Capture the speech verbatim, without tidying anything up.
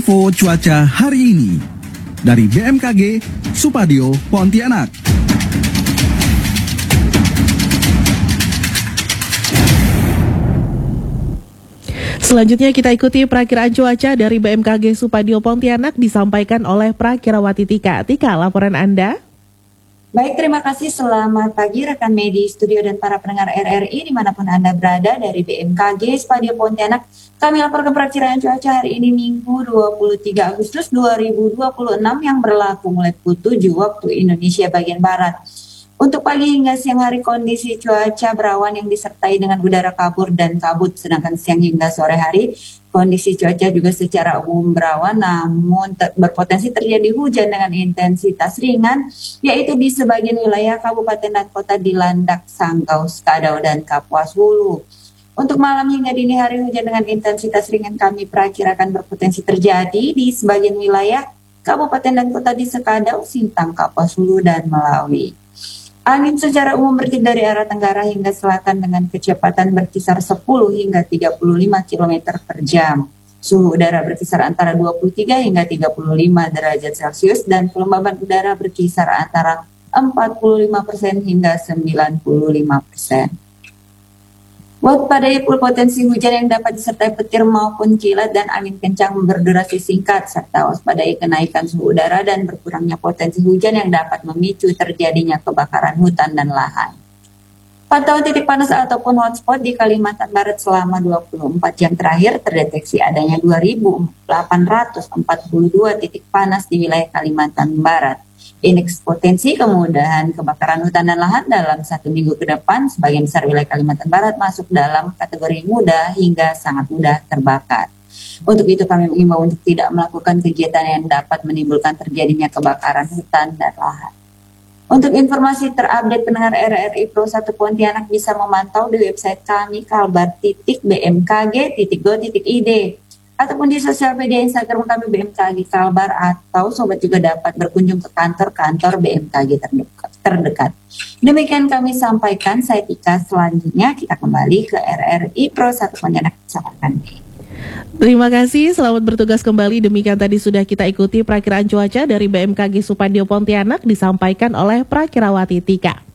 Info cuaca hari ini dari B M K G Supadio Pontianak. Selanjutnya kita ikuti perakiraan cuaca dari B M K G Supadio Pontianak disampaikan oleh Prakirawati Tika. Tika, laporan Anda. Baik, terima kasih. Selamat pagi rekan media studio dan para pendengar R R I dimanapun Anda berada. Dari B M K G Supadio Pontianak, kami laporkan perakiraan cuaca hari ini Minggu dua puluh tiga Agustus dua ribu dua puluh enam yang berlaku mulai pukul tujuh waktu Indonesia bagian Barat. Untuk pagi hingga siang hari kondisi cuaca berawan yang disertai dengan udara kabur dan kabut, sedangkan siang hingga sore hari kondisi cuaca juga secara umum berawan namun ter- berpotensi terjadi hujan dengan intensitas ringan, yaitu di sebagian wilayah kabupaten dan kota di Landak, Sanggau, Skadau, dan Kapuas Hulu. Untuk malam hingga dini hari hujan dengan intensitas ringan kami perakirakan berpotensi terjadi di sebagian wilayah kabupaten dan kota di Sekadau, Sintang, Kapuas Hulu, dan Melawi. Angin secara umum bertiup dari arah tenggara hingga selatan dengan kecepatan berkisar sepuluh hingga tiga puluh lima kilometer per jam. Suhu udara berkisar antara dua puluh tiga hingga tiga puluh lima derajat Celcius dan kelembaban udara berkisar antara empat puluh lima persen hingga sembilan puluh lima persen. Waspadai potensi hujan yang dapat disertai petir maupun kilat dan angin kencang berdurasi singkat, serta waspadai kenaikan suhu udara dan berkurangnya potensi hujan yang dapat memicu terjadinya kebakaran hutan dan lahan. Pantauan titik panas ataupun hotspot di Kalimantan Barat selama dua puluh empat jam terakhir terdeteksi adanya dua ribu delapan ratus empat puluh dua titik panas di wilayah Kalimantan Barat. Indeks potensi kemudahan kebakaran hutan dan lahan dalam satu minggu ke depan, sebagian besar wilayah Kalimantan Barat masuk dalam kategori mudah hingga sangat mudah terbakar. Untuk itu kami mengimbau untuk tidak melakukan kegiatan yang dapat menimbulkan terjadinya kebakaran hutan dan lahan. Untuk informasi terupdate pendengar R R I Pro satu Pontianak bisa memantau di website kami kalbar titik b m k g titik go titik i d ataupun di sosial media Instagram kami B M K G Kalbar, atau sobat juga dapat berkunjung ke kantor-kantor B M K G terdekat. terdekat. Demikian kami sampaikan, saya Tika. Selanjutnya kita kembali ke R R I Pro satu Pontianak bersama kami. Terima kasih, selamat bertugas kembali. Demikian tadi sudah kita ikuti perakiraan cuaca dari B M K G Supadio Pontianak disampaikan oleh Prakirawati Tika.